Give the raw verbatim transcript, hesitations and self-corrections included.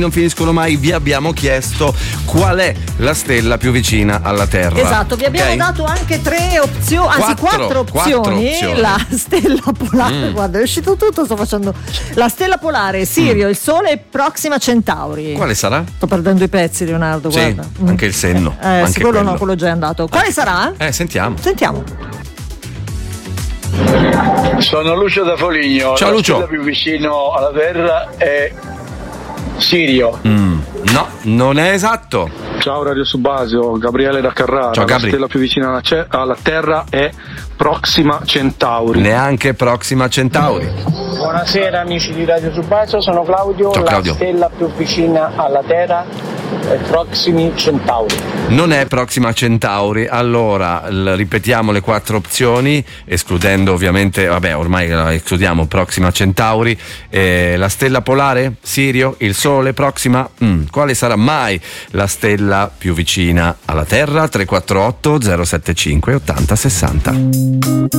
Non finiscono mai, vi abbiamo chiesto qual è la stella più vicina alla Terra. Esatto, vi abbiamo okay? dato anche tre opzioni, anzi quattro, quattro opzioni. Quattro opzioni. La stella polare, mm. guarda, è uscito tutto, sto facendo la stella polare, Sirio, mm. il Sole e Proxima Centauri. Quale sarà? Sto perdendo i pezzi, Leonardo, sì, guarda. Anche il senno. Eh, anche sì, quello quello. no, quello già è andato. Quale eh. sarà? Eh, sentiamo. Sentiamo. Sono Lucio da Foligno. Ciao la Lucio. La stella più vicino alla Terra è Sirio. Mm. No, non è esatto. Ciao Radio Subasio, Gabriele da Carrara. Ciao, Gabri. La stella più vicina alla, ce- alla Terra è Proxima Centauri. Neanche Proxima Centauri. Buonasera amici di Radio Subasio, sono Claudio. Ciao, Claudio. La stella più vicina alla Terra è Proxima Centauri. Non è Proxima Centauri. Allora, l- ripetiamo le quattro opzioni, escludendo ovviamente, vabbè, ormai la escludiamo Proxima Centauri. Eh, la stella polare? Sirio, il Sole, Proxima? Mm. Quale sarà mai la stella più vicina alla Terra? tre quattro otto zero sette cinque ottanta sessanta.